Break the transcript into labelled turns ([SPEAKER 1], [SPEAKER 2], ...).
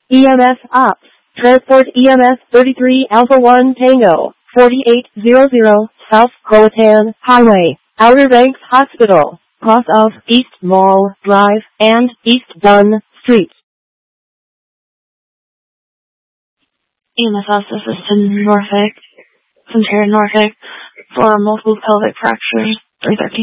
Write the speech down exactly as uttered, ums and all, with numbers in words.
[SPEAKER 1] E M S Ops. Transport E M S thirty-three Alpha one Tango, forty-eight hundred South Croatan Highway, Outer Banks Hospital, cross of East Mall Drive and East Dunn Street.
[SPEAKER 2] E M S Ops assistant Norfolk, Centurion Norfolk, for multiple pelvic fractures, three thirteen.